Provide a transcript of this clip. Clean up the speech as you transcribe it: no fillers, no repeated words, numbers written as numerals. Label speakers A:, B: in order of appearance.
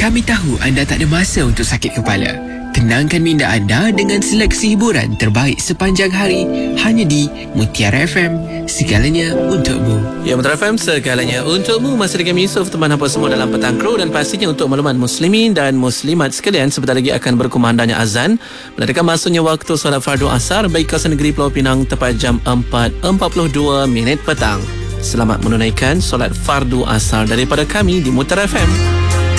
A: Kami tahu anda tak ada masa untuk sakit kepala. Tenangkan minda anda dengan seleksi hiburan terbaik sepanjang hari hanya di Mutiara FM. Segalanya untukmu.
B: Ya, Mutiara FM, segalanya untukmu. Masih dengan Yusof, teman hampa semua dalam Petang Kru. Dan pastinya untuk makluman muslimin dan muslimat sekalian, sebentar lagi akan berkumandangnya azan, menandakan masuknya waktu solat fardu asar bagi kawasan negeri Pulau Pinang tepat jam 4.42 petang. Selamat menunaikan solat fardu asar daripada kami di Mutiara FM.